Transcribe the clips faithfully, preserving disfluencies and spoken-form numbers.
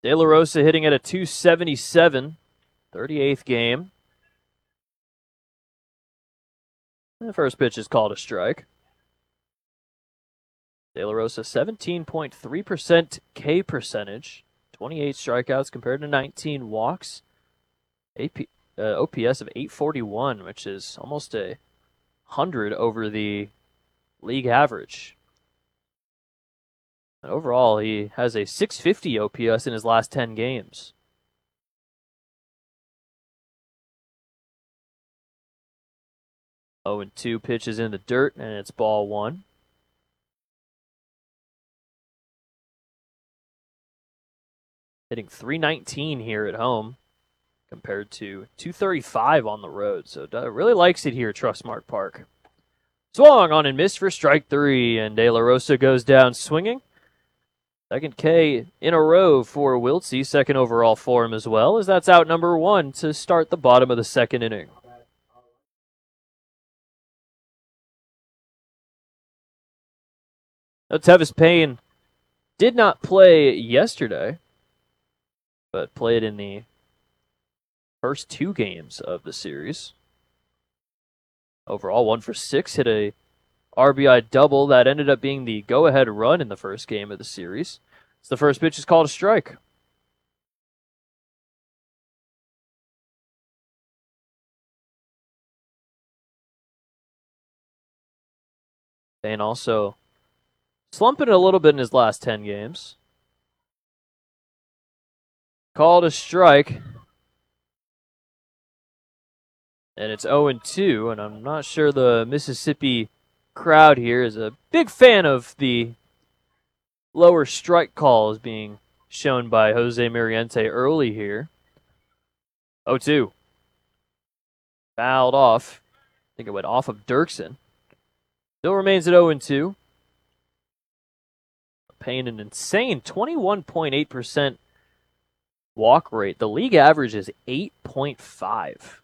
De La Rosa hitting at a two seventy-seven, thirty-eighth game. The first pitch is called a strike. De La Rosa, seventeen point three percent K percentage, twenty-eight strikeouts compared to nineteen walks. A P, uh, O P S of eight forty-one, which is almost a hundred over the league average. And overall, he has a six fifty O P S in his last ten games. oh and two pitches in the dirt, and it's ball one. Hitting three nineteen here at home compared to two thirty-five on the road. So really likes it here at Trustmark Park. Swung on and missed for strike three, and De La Rosa goes down swinging. Second K in a row for Wiltse, second overall for him as well, as that's out number one to start the bottom of the second inning. Now, Tevis Payne did not play yesterday, but played in the first two games of the series. Overall, one for six, hit a R B I double that ended up being the go-ahead run in the first game of the series. So the first pitch is called a strike. Payne also slumping a little bit in his last ten games. Called a strike. And it's oh and two, and I'm not sure the Mississippi crowd here is a big fan of the lower strike calls being shown by Jose Miriente early here. oh two. Fouled off. I think it went off of Dirksen. Still remains at oh and two. Payne an insane twenty-one point eight percent walk rate. The league average is eight point five.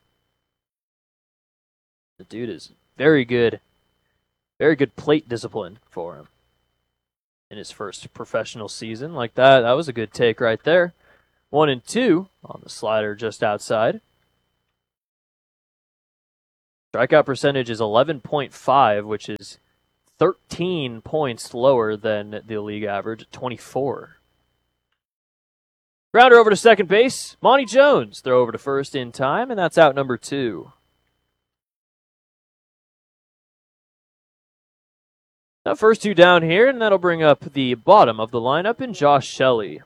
The dude is very good. Very good plate discipline for him in his first professional season. Like that, that was a good take right there. One and two on the slider just outside. Strikeout percentage is eleven point five, which is thirteen points lower than the league average at twenty-four. Grounder over to second base. Monty Jones throw over to first in time, and that's out number two. Now first two down here, and that'll bring up the bottom of the lineup in Josh Shelley.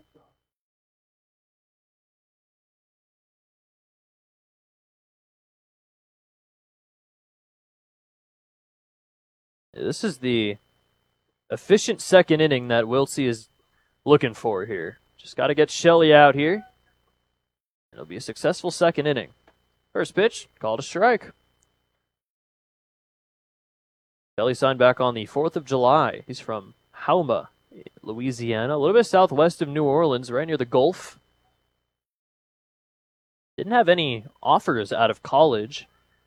This is the efficient second inning that Wiltse is looking for here. Just got to get Shelley out here. It'll be a successful second inning. First pitch, called a strike. Shelley signed back on the fourth of July. He's from Houma, Louisiana, a little bit southwest of New Orleans, right near the Gulf. Didn't have any offers out of college.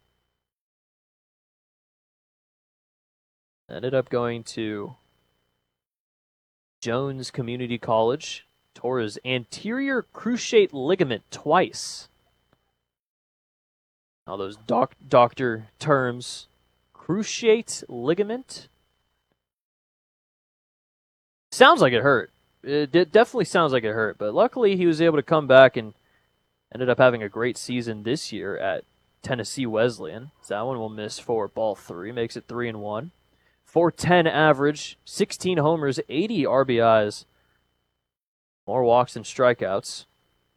Ended up going to Jones Community College. Tore his anterior cruciate ligament twice. All those doc doctor terms. Cruciate ligament? Sounds like it hurt. It definitely sounds like it hurt, but luckily he was able to come back and ended up having a great season this year at Tennessee Wesleyan. So that one will miss for ball three, makes it three and one. four ten average, sixteen homers, eighty R B Is. More walks than strikeouts.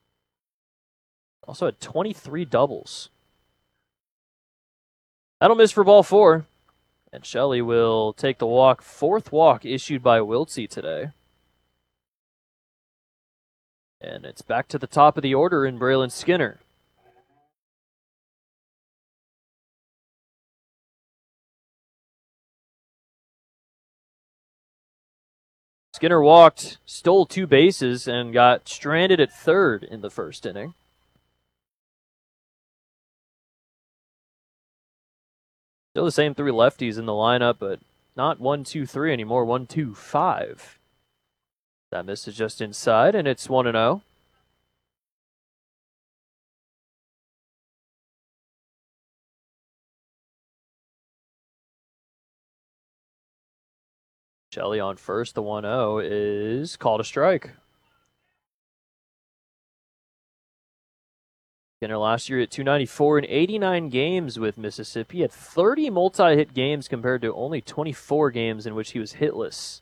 Also had twenty-three doubles. That'll miss for ball four. And Shelley will take the walk. Fourth walk issued by Wiltse today. And it's back to the top of the order in Braylon Skinner. Skinner walked, stole two bases, and got stranded at third in the first inning. Still the same three lefties in the lineup, but not one, two, three anymore. One, two, five. That miss is just inside, and it's one and oh. Shelley on first. The one oh is called a strike. Skinner last year at two ninety-four in eighty-nine games with Mississippi. He had thirty multi-hit games compared to only twenty-four games in which he was hitless.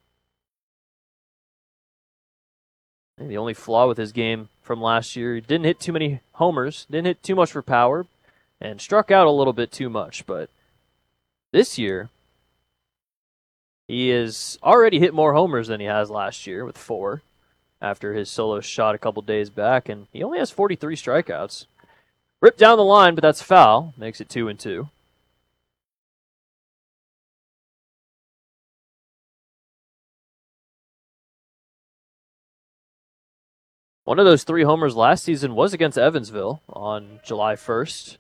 And the only flaw with his game from last year, he didn't hit too many homers, didn't hit too much for power, and struck out a little bit too much. But this year, he has already hit more homers than he has last year with four after his solo shot a couple days back, and he only has forty-three strikeouts. Ripped down the line, but that's foul. Makes it two and two. One of those three homers last season was against Evansville on July first.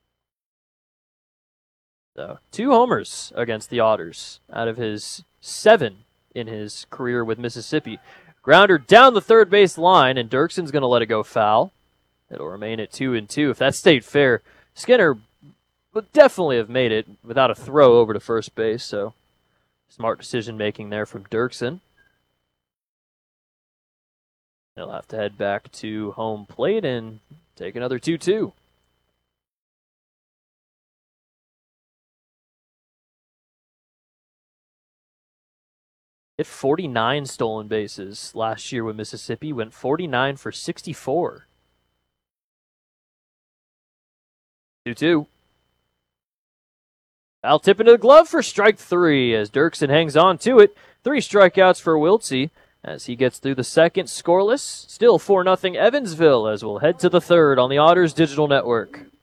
So, two homers against the Otters out of his seven in his career with Mississippi. Grounder down the third base line, and Dirkson's going to let it go foul. It'll remain at two and two. If that stayed fair, Skinner would definitely have made it without a throw over to first base. So, smart decision making there from Dirkson. He'll have to head back to home plate and take another two two. Hit forty-nine stolen bases last year with Mississippi, went forty-nine for sixty-four. two two. Foul tip into the glove for strike three as Dirkson hangs on to it. Three strikeouts for Wiltsey as he gets through the second scoreless. Still four nothing Evansville as we'll head to the third on the Otters Digital Network.